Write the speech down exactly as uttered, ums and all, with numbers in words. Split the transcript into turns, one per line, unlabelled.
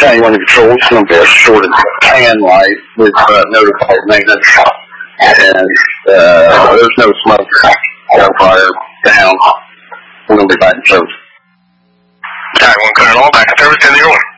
County One Control, it's going to be a shorted tan light with uh, notified maintenance. And uh, there's no smoke or fire down. We're going to be back in service.
County One Control, back in service, ten zero one.